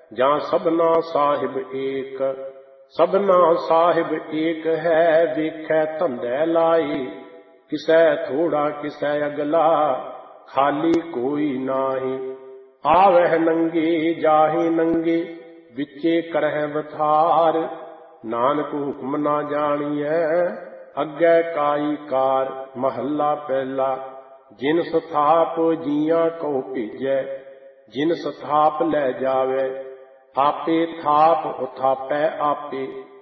ਜਾਂ ਸਭਨਾ ਸਾਹਿਬ ਏਕ। ਸਭਨਾ ਸਾਹਿਬ ਏਕ ਹੈ, ਵੇਖੈ ਧੰਦੈ ਲਾਈ। ਕਿਸੈ ਥੋੜਾ ਕਿਸੈ ਅਗਲਾ, ਖਾਲੀ ਕੋਈ ਨਾਹੀ। ਆਵਹਿ ਨੰਗੇ ਜਾਹੇ ਨੰਗੇ, ਵਿਚੇ ਕਰਹਿ ਵਥਾਰ। ਨਾਨਕ ਹੁਕਮ ਨਾ ਜਾਣੀਐ, ਅੱਗੇ ਕਾਈ ਕਾਰ। ਮਹੱਲਾ ਪਹਿਲਾ। ਜਿਨ ਸਥਾਪ ਜੀਆਂ ਕਉ ਭੇਜੈ, ਜਿਨ ਸਥਾਪ ਲੈ ਜਾਵੈ। ਆਪੇ ਥਾਪ ਉਥਾਪੈ ਆਪੇ,